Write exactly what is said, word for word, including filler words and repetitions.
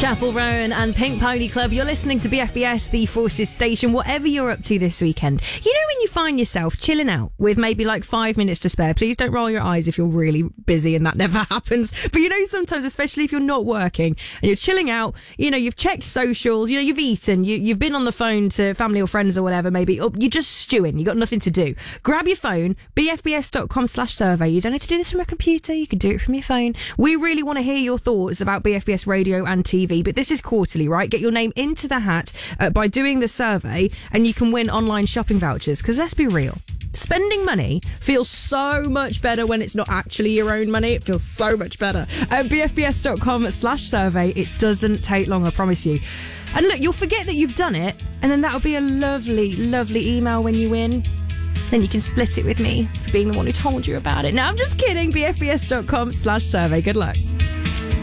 Chapel Roan and Pink Pony Club. You're listening to B F B S, the Forces station. Whatever you're up to this weekend, you know when you find yourself chilling out with maybe like five minutes to spare. Please don't roll your eyes if you're really busy and that never happens. But you know, sometimes, especially if you're not working and you're chilling out, you know, you've checked socials, you know, you've eaten, you, you've been on the phone to family or friends or whatever, maybe, or you're just stewing, you've got nothing to do. Grab your phone, b f b s dot com slash survey. You don't need to do this from a computer, you can do it from your phone. We really want to hear your thoughts about B F B S radio and T V, but this is quarterly, right? Get your name into the hat uh, by doing the survey and you can win online shopping vouchers, because let's be real, spending money feels so much better when it's not actually your own money. It feels so much better. At b f b s dot com slash survey. It doesn't take long, I promise you. And look, you'll forget that you've done it, and then that'll be a lovely, lovely email when you win. Then you can split it with me for being the one who told you about it. No, I'm just kidding. b f b s dot com slash survey. Good luck.